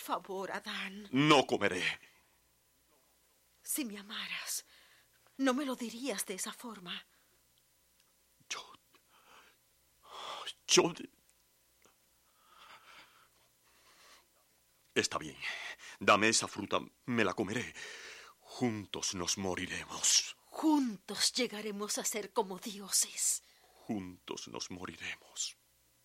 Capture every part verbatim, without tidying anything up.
favor, Adán. No comeré. Si me amaras, no me lo dirías de esa forma. Yo... Yo... Está bien. Dame esa fruta, me la comeré. Juntos nos moriremos. Juntos llegaremos a ser como dioses. Juntos nos moriremos.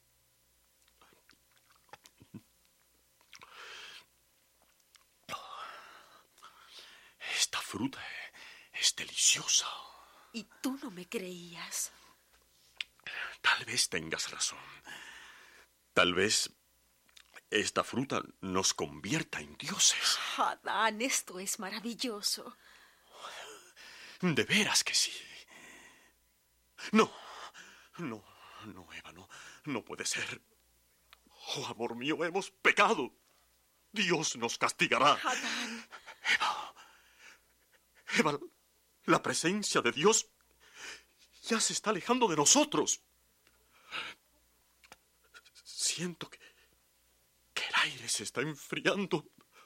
Esta fruta es deliciosa. ¿Y tú no me creías? Tal vez tengas razón. Tal vez esta fruta nos convierta en dioses. Adán, esto es maravilloso. De veras que sí. No, no, no, Eva, no, no puede ser. Oh, amor mío, hemos pecado. Dios nos castigará. Adán. Eva, Eva, la presencia de Dios ya se está alejando de nosotros. Siento que, que el aire se está enfriando.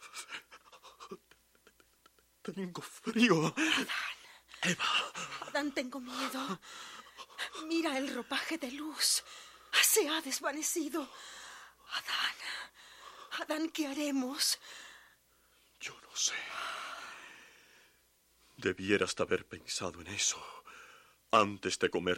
Tengo frío. Adán. Eva. Adán, tengo miedo. Mira el ropaje de luz. Se ha desvanecido. Adán. Adán, ¿qué haremos? Yo no sé. Debieras de haber pensado en eso antes de comer